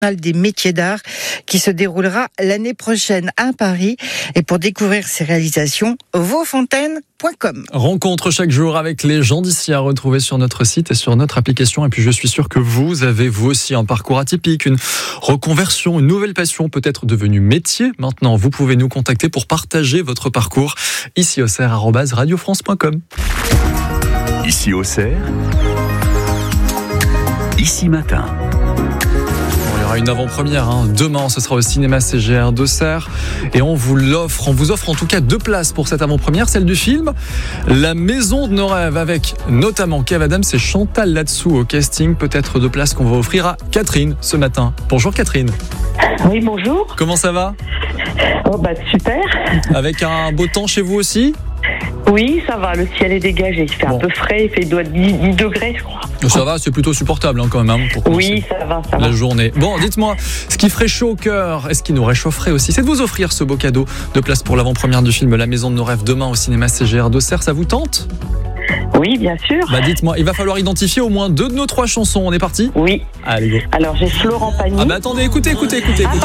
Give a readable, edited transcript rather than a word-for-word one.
des métiers d'art qui se déroulera l'année prochaine à Paris. Et pour découvrir ses réalisations, vauxfontaines.com. Rencontre chaque jour avec les gens d'ici à retrouver sur notre site et sur notre application. Et puis je suis sûr que vous avez vous aussi un parcours atypique, une reconversion, une nouvelle passion peut-être devenue métier. Maintenant, vous pouvez nous contacter pour partager votre parcours ici @radiofrance.com. Ici Auxerre, Ici Matin. Il y aura une avant-première demain, ce sera au cinéma CGR d'Auxerre et on vous offre en tout cas 2 places pour cette avant-première, celle du film La Maison de nos rêves avec notamment Kev Adams et Chantal Latsou au casting, peut-être 2 places qu'on va offrir à Catherine ce matin. Bonjour Catherine. Oui, bonjour. Comment ça va ? Super. Avec un beau temps chez vous aussi ? Oui, ça va, le ciel est dégagé, il fait un peu frais, il doit être 10 degrés, je crois. Ça va, c'est plutôt supportable quand même pour oui, ça va. La journée. Bon, dites-moi, ce qui ferait chaud au cœur, et ce qui nous réchaufferait aussi, c'est de vous offrir ce beau cadeau de place pour l'avant-première du film La Maison de nos rêves demain au cinéma CGR d'Auxerre. Ça vous tente ? Oui, bien sûr. Dites-moi, il va falloir identifier au moins 2 de nos 3 chansons. On est parti ? Oui. Allez, go. Alors, j'ai Florent Pagny. Attendez, écoutez.